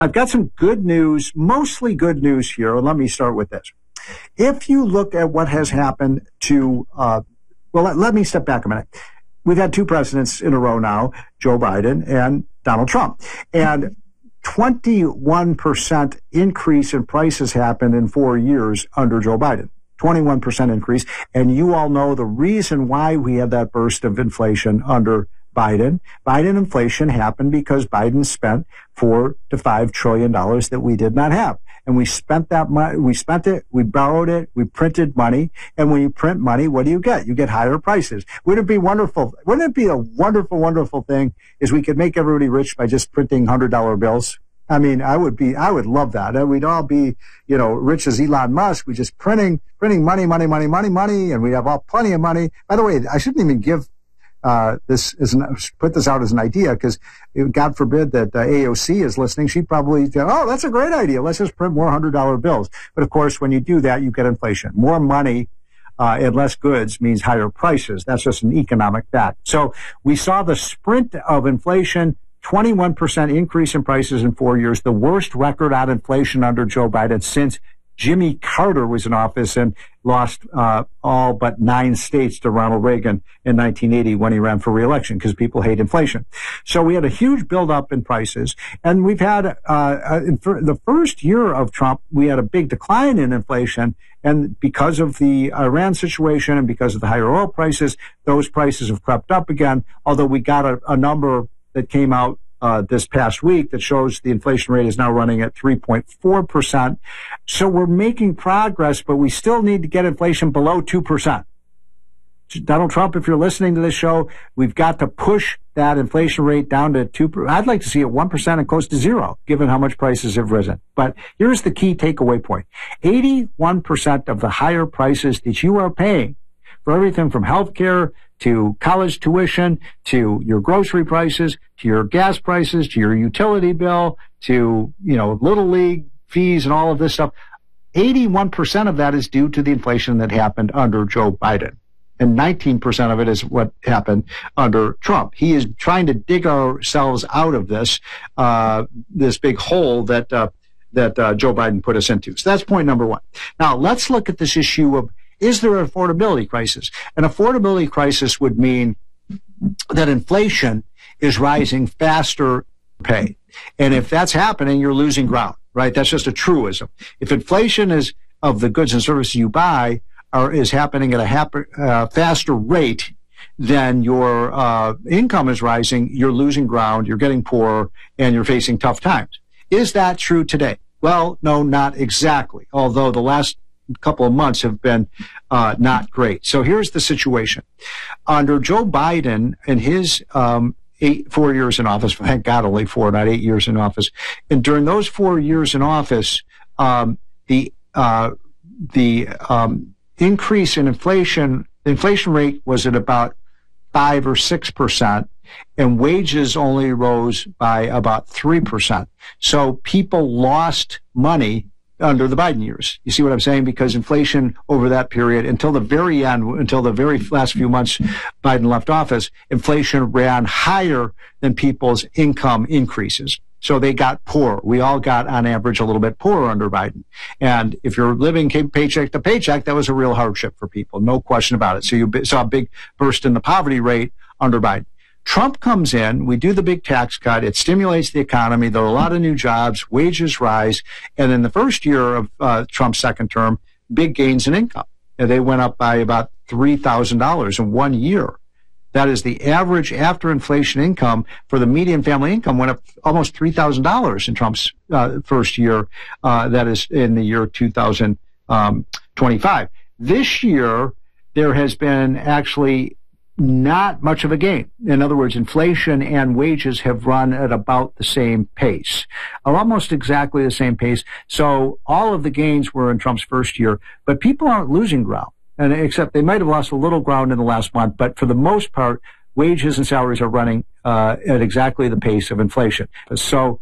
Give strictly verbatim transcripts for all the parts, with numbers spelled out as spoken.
I've got some good news, mostly good news here, and let me start with this. If you look at what has happened to, uh, well, let, let me step back a minute. We've had two presidents in a row now, Joe Biden and Donald Trump. And twenty-one percent increase in prices happened in four years under Joe Biden. twenty-one percent increase. And you all know the reason why we had that burst of inflation under Biden. Biden inflation happened because Biden spent four to five trillion dollars that we did not have. And we spent that money, we spent it, we borrowed it, we printed money. And when you print money, what do you get? You get higher prices. Wouldn't it be wonderful? Wouldn't it be a wonderful, wonderful thing is we could make everybody rich by just printing one hundred dollar bills? I mean, I would be, I would love that. And we'd all be, you know, rich as Elon Musk. We just printing, printing money, money, money, money, money. And we have all plenty of money. By the way, I shouldn't even give Uh, this is an, put this out as an idea because God forbid that uh, A O C is listening. She'd probably go, oh, that's a great idea. Let's just print more one hundred dollar bills. But of course, when you do that, you get inflation. More money uh, and less goods means higher prices. That's just an economic fact. So we saw the sprint of inflation, twenty-one percent increase in prices in four years, the worst record on inflation under Joe Biden since Jimmy Carter was in office and lost uh, all but nine states to Ronald Reagan in nineteen eighty when he ran for re-election because people hate inflation. So we had a huge buildup in prices, and we've had uh, in the first year of Trump, we had a big decline in inflation, and because of the Iran situation and because of the higher oil prices, those prices have crept up again, although we got a, a number that came out Uh, this past week that shows the inflation rate is now running at three point four percent. So we're making progress, but we still need to get inflation below two percent. Donald Trump, if you're listening to this show, we've got to push that inflation rate down to two percent. I'd like to see it one percent and close to zero, given how much prices have risen. But here's the key takeaway point. eighty-one percent of the higher prices that you are paying for everything from healthcare to college tuition, to your grocery prices, to your gas prices, to your utility bill, to, you know, Little League fees and all of this stuff. eighty-one percent of that is due to the inflation that happened under Joe Biden. And nineteen percent of it is what happened under Trump. He is trying to dig ourselves out of this, uh, this big hole that, uh, that, uh, Joe Biden put us into. So that's point number one. Now let's look at this issue of, is there an affordability crisis? An affordability crisis would mean that inflation is rising faster than pay. And if that's happening, you're losing ground, right? That's just a truism. If inflation is of the goods and services you buy are, is happening at a hap- uh, faster rate than your uh, income is rising, you're losing ground, you're getting poorer, and you're facing tough times. Is that true today? Well, no, not exactly, although the last couple of months have been uh, not great. So here's the situation. Under Joe Biden and his um, eight, four years in office, thank God only four, not eight years in office, and during those four years in office, um, the uh, the um, increase in inflation, the inflation rate was at about five or six percent, and wages only rose by about three percent. So people lost money under the Biden years. You see what I'm saying? Because inflation over that period, until the very end, until the very last few months Biden left office, inflation ran higher than people's income increases. So they got poorer. We all got, on average, a little bit poorer under Biden. And if you're living paycheck to paycheck, that was a real hardship for people. No question about it. So you saw a big burst in the poverty rate under Biden. Trump comes in, we do the big tax cut, it stimulates the economy, there are a lot of new jobs, wages rise, and in the first year of uh, Trump's second term, big gains in income. And they went up by about three thousand dollars in one year. That is the average after inflation income for the median family income went up almost three thousand dollars in Trump's uh, first year. Uh, that is in the year two thousand twenty-five. This year, there has been actually not much of a gain. In other words, inflation and wages have run at about the same pace, or almost exactly the same pace. So all of the gains were in Trump's first year, but people aren't losing ground. And except they might have lost a little ground in the last month, but for the most part, wages and salaries are running uh, at exactly the pace of inflation. So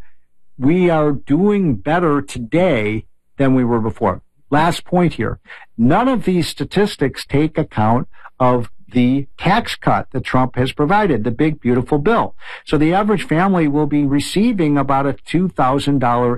we are doing better today than we were before. Last point here. None of these statistics take account of the tax cut that Trump has provided, the big, beautiful bill. So the average family will be receiving about a two thousand dollars